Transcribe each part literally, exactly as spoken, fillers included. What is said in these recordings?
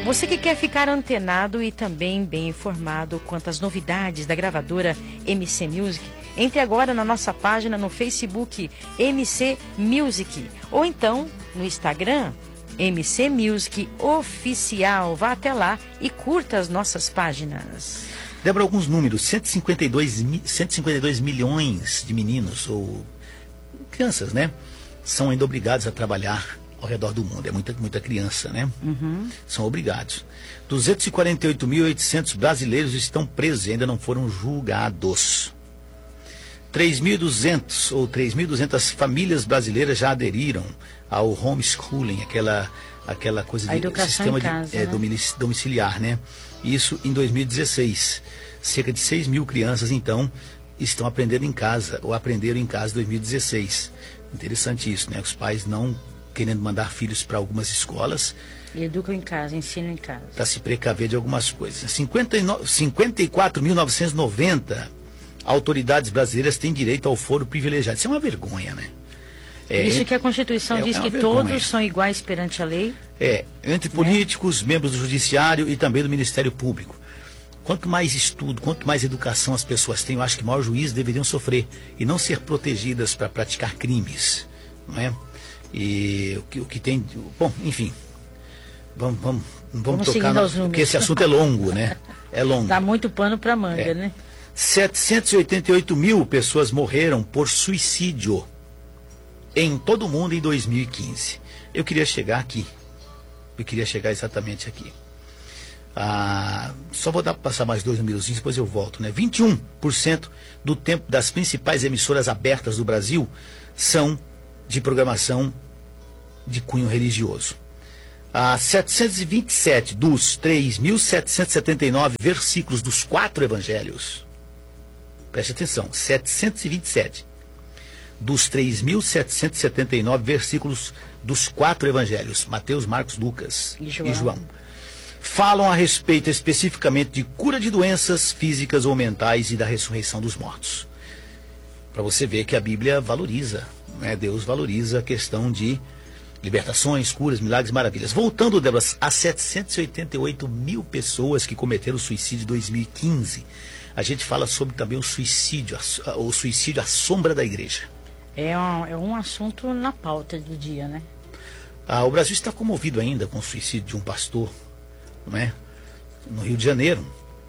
Você que quer ficar antenado e também bem informado quanto às novidades da gravadora M C Music, entre agora na nossa página no Facebook M C Music ou então no Instagram M C Music Oficial. Vá até lá e curta as nossas páginas. Débora, alguns números: cento e cinquenta e dois, cento e cinquenta e dois milhões de meninos ou crianças, né, são ainda obrigados a trabalhar ao redor do mundo. É muita, muita criança, né? Uhum. São obrigados. duzentos e quarenta e oito mil e oitocentos brasileiros estão presos e ainda não foram julgados. três mil e duzentos ou três mil e duzentas famílias brasileiras já aderiram ao homeschooling, aquela, aquela coisa de sistema casa, de, é, né? domiciliar, né? Isso em dois mil e dezesseis. Cerca de seis mil crianças, então, estão aprendendo em casa, ou aprenderam em casa em dois mil e dezesseis. Interessante isso, né? Os pais não querendo mandar filhos para algumas escolas. E educam em casa, ensinam em casa. Para se precaver de algumas coisas. cinquenta e quatro mil novecentos e noventa autoridades brasileiras têm direito ao foro privilegiado. Isso é uma vergonha, né? É, isso que a Constituição é, diz é que vergonha. Todos são iguais perante a lei. É, entre políticos, né? Membros do Judiciário e também do Ministério Público. Quanto mais estudo, quanto mais educação as pessoas têm, eu acho que maior juízo deveriam sofrer e não ser protegidas para praticar crimes, não é? E o que, o que tem... Bom, enfim, vamos, vamos, vamos, vamos tocar, no, porque esse assunto é longo, né? É longo. Dá muito pano para manga, é. né? setecentos e oitenta e oito mil pessoas morreram por suicídio em todo o mundo em dois mil e quinze. Eu queria chegar aqui. Eu queria chegar exatamente aqui. Ah, só vou dar para passar mais dois números, depois eu volto, né? vinte e um por cento do tempo das principais emissoras abertas do Brasil são de programação de cunho religioso. Ah, setecentos e vinte e sete dos três mil setecentos e setenta e nove versículos dos quatro evangelhos, preste atenção, setecentos e vinte e sete dos três mil setecentos e setenta e nove versículos dos quatro evangelhos, Mateus, Marcos, Lucas e João, e João, falam a respeito especificamente de cura de doenças físicas ou mentais e da ressurreição dos mortos. Para você ver que a Bíblia valoriza, né? Deus valoriza a questão de libertações, curas, milagres, maravilhas. Voltando, Débora, a setecentos e oitenta e oito mil pessoas que cometeram suicídio em dois mil e quinze. A gente fala sobre também o suicídio, o suicídio à sombra da igreja. É um, é um assunto na pauta do dia, né? Ah, o Brasil está comovido ainda com o suicídio de um pastor, não é? No Rio de Janeiro.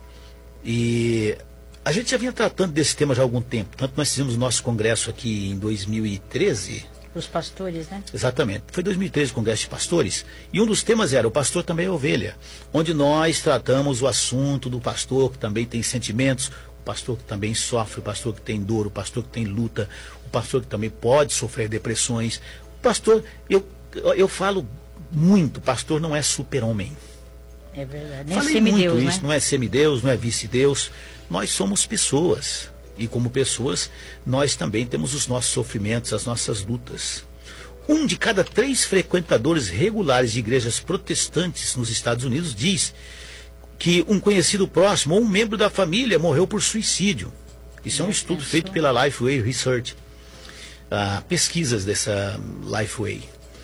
E a gente já vinha tratando desse tema já há algum tempo. Tanto nós fizemos o nosso congresso aqui em dois mil e treze. Os pastores, né? Exatamente. Foi dois mil e treze o congresso de pastores. E um dos temas era o pastor também é ovelha. Onde nós tratamos o assunto do pastor que também tem sentimentos, o pastor que também sofre, o pastor que tem dor, o pastor que tem luta, o pastor que também pode sofrer depressões. O pastor, eu, eu falo muito, o pastor não é super-homem. É verdade. Nem Falei semideus, muito isso, né? Não é semideus, não é vice-deus. Nós somos pessoas. E como pessoas, nós também temos os nossos sofrimentos, as nossas lutas. Um de cada três frequentadores regulares de igrejas protestantes nos Estados Unidos diz que um conhecido próximo ou um membro da família morreu por suicídio. Isso é um estudo feito pela Lifeway Research. Ah, pesquisas dessa Lifeway.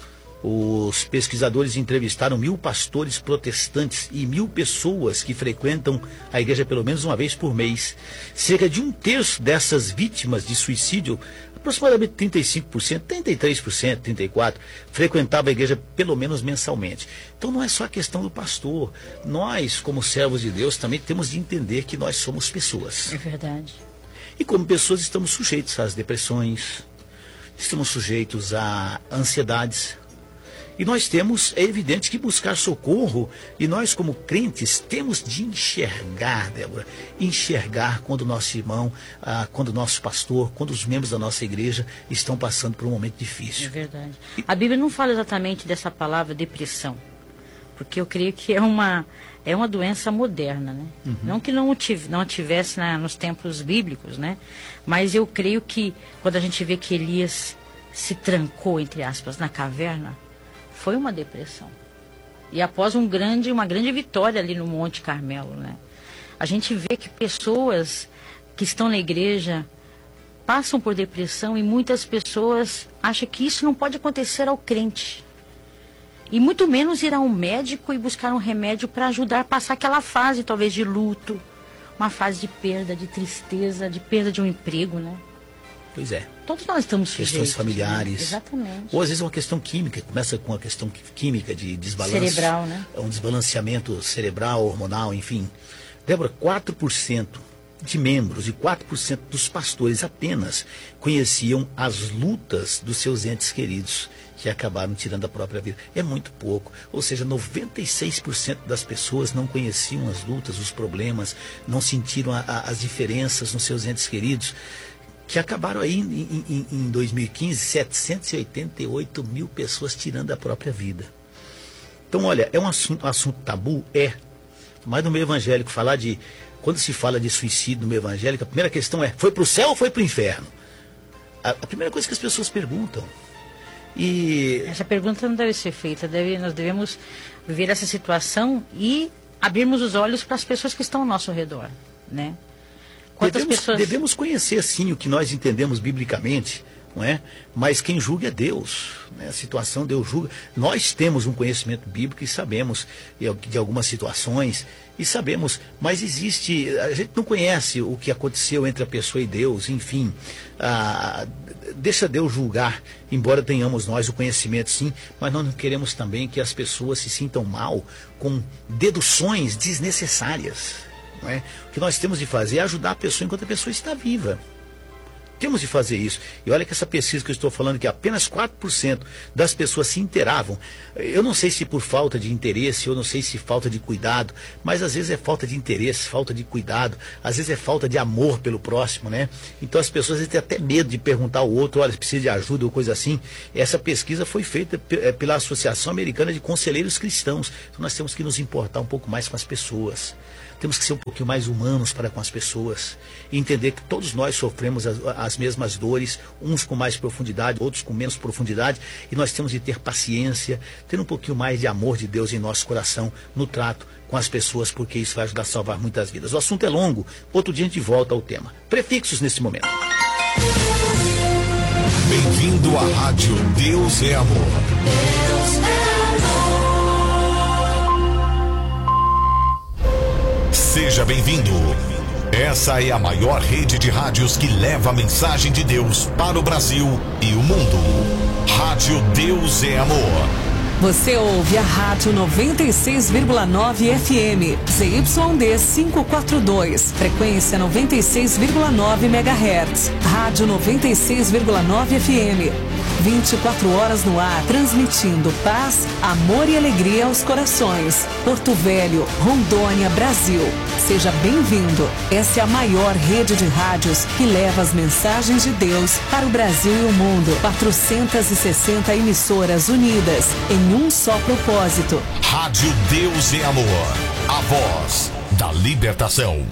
Os pesquisadores entrevistaram mil pastores protestantes e mil pessoas que frequentam a igreja pelo menos uma vez por mês. Cerca de um terço dessas vítimas de suicídio, aproximadamente trinta e cinco por cento, trinta e três por cento, trinta e quatro por cento, frequentava a igreja pelo menos mensalmente. Então não é só a questão do pastor. Nós, como servos de Deus, também temos de entender que nós somos pessoas. É verdade. E como pessoas estamos sujeitos às depressões, estamos sujeitos a ansiedades. E nós temos, é evidente, que buscar socorro, e nós como crentes temos de enxergar, Débora, enxergar quando o nosso irmão, ah, quando o nosso pastor, quando os membros da nossa igreja estão passando por um momento difícil. É verdade. A Bíblia não fala exatamente dessa palavra depressão, porque eu creio que é uma, é uma doença moderna, né? Uhum. Não que não, tive, não tivesse na, nos tempos bíblicos, né? Mas eu creio que quando a gente vê que Elias se trancou, entre aspas, na caverna, foi uma depressão. E após um grande, uma grande vitória ali no Monte Carmelo, né? A gente vê que pessoas que estão na igreja passam por depressão e muitas pessoas acham que isso não pode acontecer ao crente. E muito menos ir a um médico e buscar um remédio para ajudar a passar aquela fase, talvez, de luto, uma fase de perda, de tristeza, de perda de um emprego, né? Pois é. Todos nós estamos sujeitos. Questões familiares. Né? Exatamente. Ou às vezes uma questão química, começa com uma questão química de desbalanço. Cerebral, né? Um desbalanceamento cerebral, hormonal, enfim. Débora, quatro por cento de membros e quatro por cento dos pastores apenas conheciam as lutas dos seus entes queridos que acabaram tirando a própria vida. É muito pouco. Ou seja, noventa e seis por cento das pessoas não conheciam as lutas, os problemas, não sentiram a, a, as diferenças nos seus entes queridos, que acabaram aí em, em, em dois mil e quinze, setecentos e oitenta e oito mil pessoas tirando a própria vida. Então, olha, é um assunto, um assunto tabu? É. Mas no meio evangélico, falar de... Quando se fala de suicídio no meio evangélico, a primeira questão é, foi para o céu ou foi para o inferno? A, a primeira coisa que as pessoas perguntam. E... Essa pergunta não deve ser feita. Deve, nós devemos ver essa situação e abrirmos os olhos para as pessoas que estão ao nosso redor, né? Quantas devemos, pessoas... devemos conhecer, sim, o que nós entendemos biblicamente, não é? Mas quem julga é Deus, né? A situação Deus julga. Nós temos um conhecimento bíblico e sabemos de algumas situações, e sabemos, mas existe, a gente não conhece o que aconteceu entre a pessoa e Deus, enfim, ah, deixa Deus julgar, embora tenhamos nós o conhecimento, sim, mas nós não queremos também que as pessoas se sintam mal com deduções desnecessárias. Não é? O que nós temos de fazer é ajudar a pessoa enquanto a pessoa está viva. Temos de fazer isso. E olha que essa pesquisa que eu estou falando, que apenas quatro por cento das pessoas se inteiravam. Eu não sei se por falta de interesse, eu não sei se falta de cuidado, mas às vezes é falta de interesse, falta de cuidado, às vezes é falta de amor pelo próximo, né? Então as pessoas às vezes têm até medo de perguntar ao outro, olha, precisa de ajuda ou coisa assim. Essa pesquisa foi feita pela Associação Americana de Conselheiros Cristãos. Então nós temos que nos importar um pouco mais com as pessoas. Temos que ser um pouquinho mais humanos para com as pessoas e entender que todos nós sofremos as, as mesmas dores, uns com mais profundidade, outros com menos profundidade, e nós temos de ter paciência, ter um pouquinho mais de amor de Deus em nosso coração no trato com as pessoas, porque isso vai ajudar a salvar muitas vidas. O assunto é longo, outro dia a gente volta ao tema. Prefixos nesse momento. Bem-vindo à Rádio Deus é Amor. Deus é amor. Seja bem-vindo. Essa é a maior rede de rádios que leva a mensagem de Deus para o Brasil e o mundo. Rádio Deus é Amor. Você ouve a Rádio noventa e seis vírgula nove F M, Z Y D quinhentos e quarenta e dois, frequência noventa e seis vírgula nove megahertz. Rádio noventa e seis vírgula nove F M. vinte e quatro horas no ar, transmitindo paz, amor e alegria aos corações. Porto Velho, Rondônia, Brasil. Seja bem-vindo. Essa é a maior rede de rádios que leva as mensagens de Deus para o Brasil e o mundo. quatrocentas e sessenta emissoras unidas em um só propósito. Rádio Deus é Amor. A voz da libertação.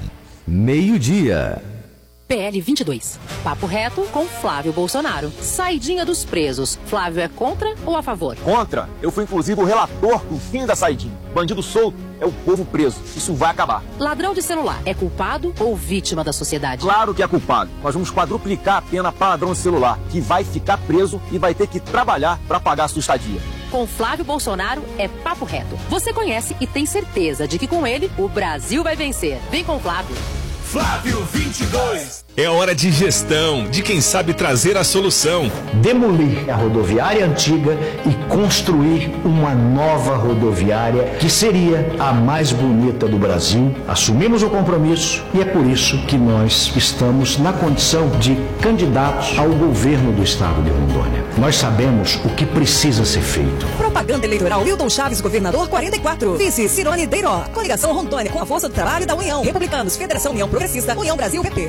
Meio-dia. P L vinte e dois. Papo reto com Flávio Bolsonaro. Saidinha dos presos. Flávio é contra ou a favor? Contra. Eu fui inclusive o relator do fim da saidinha. Bandido solto é o povo preso. Isso vai acabar. Ladrão de celular é culpado ou vítima da sociedade? Claro que é culpado. Nós vamos quadruplicar a pena para ladrão de celular, que vai ficar preso e vai ter que trabalhar para pagar a sua estadia. Com Flávio Bolsonaro é papo reto. Você conhece e tem certeza de que com ele o Brasil vai vencer. Vem com o Flávio. Flávio vinte e dois. É hora de gestão, de quem sabe trazer a solução. Demolir a rodoviária antiga e construir uma nova rodoviária que seria a mais bonita do Brasil. Assumimos o compromisso e é por isso que nós estamos na condição de candidatos ao governo do estado de Rondônia. Nós sabemos o que precisa ser feito. Propaganda eleitoral Hilton Chaves, governador quarenta e quatro. Vice Cirone Deiró. Coligação Rondônia com a força do trabalho da União. Republicanos, Federação União Progressista, União Brasil P P.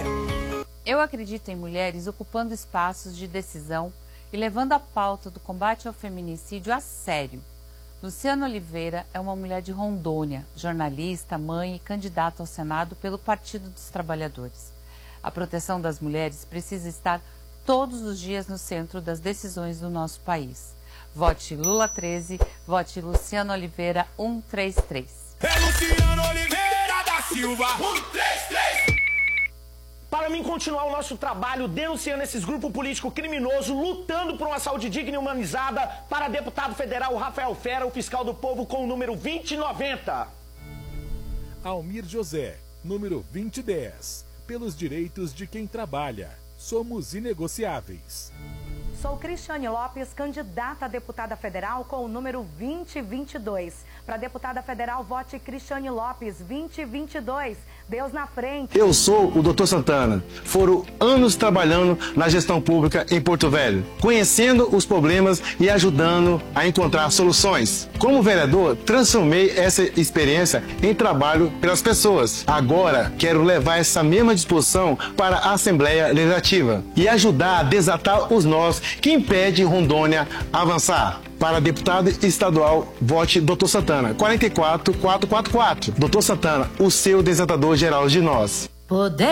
Eu acredito em mulheres ocupando espaços de decisão e levando a pauta do combate ao feminicídio a sério. Luciana Oliveira é uma mulher de Rondônia, jornalista, mãe e candidata ao Senado pelo Partido dos Trabalhadores. A proteção das mulheres precisa estar todos os dias no centro das decisões do nosso país. Vote Lula treze, vote Luciana Oliveira cento e trinta e três. É Luciana Oliveira da Silva cento e trinta e três. para mim continuar o nosso trabalho denunciando esses grupos políticos criminosos, lutando por uma saúde digna e humanizada, para deputado federal Rafael Fera, o fiscal do povo, com o número vinte noventa. Almir José, número vinte dez. Pelos direitos de quem trabalha. Somos inegociáveis. Sou Cristiane Lopes, candidata a deputada federal com o número vinte vinte e dois. Para deputada federal, vote Cristiane Lopes, vinte vinte e dois. Deus na frente. Eu sou o doutor Santana. Foram anos trabalhando na gestão pública em Porto Velho, conhecendo os problemas e ajudando a encontrar soluções. Como vereador, transformei essa experiência em trabalho pelas pessoas. Agora, quero levar essa mesma disposição para a Assembleia Legislativa e ajudar a desatar os nós que impedem Rondônia avançar. Para deputado estadual, vote doutor Santana, quarenta e quatro, quatrocentos e quarenta e quatro. doutor Santana, o seu desatador geral de nós. Poder